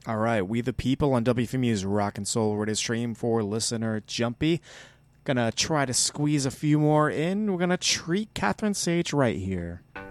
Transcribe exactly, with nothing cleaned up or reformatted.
All right, We the People on W F M U's Rock and Soul Radio Stream for listener Jumpy. Gonna try to squeeze a few more in. We're gonna treat Catherine Sage right here.